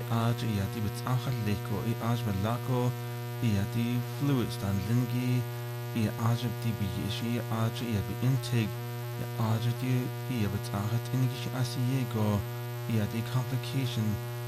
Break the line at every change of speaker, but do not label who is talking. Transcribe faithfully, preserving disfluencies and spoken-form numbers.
Aj iati bits achal leko i aj balako iati fluids dan lingi i aj di biyishi aj iati intig i aj di i bits achat ingish asiego iati complication